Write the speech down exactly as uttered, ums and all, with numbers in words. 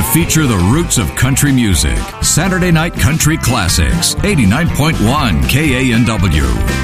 feature the roots of country music. Saturday Night Country Classics, eighty-nine point one K A N W.